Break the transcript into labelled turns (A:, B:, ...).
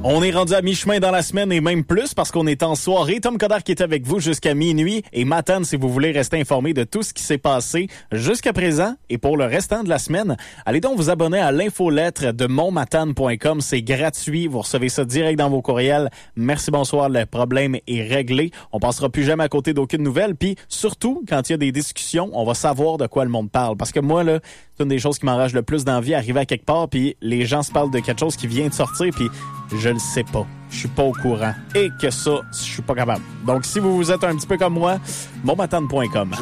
A: On est rendu à mi-chemin dans la semaine et même plus parce qu'on est en soirée. Tom Coderre qui est avec vous jusqu'à minuit et Matane si vous voulez rester informé de tout ce qui s'est passé jusqu'à présent et pour le restant de la semaine. Allez donc vous abonner à l'infolettre de monmatane.com. C'est gratuit. Vous recevez ça direct dans vos courriels. Merci, bonsoir. Le problème est réglé. On passera plus jamais à côté d'aucune nouvelle. Puis surtout, quand il y a des discussions, on va savoir de quoi le monde parle. Parce que moi, là, c'est une des choses qui m'enrage le plus d'envie, arriver à quelque part, puis les gens se parlent de quelque chose qui vient de sortir, puis je le sais pas. Je suis pas au courant. Et que ça, je suis pas capable. Donc, si vous êtes un petit peu comme moi, monmatane.com.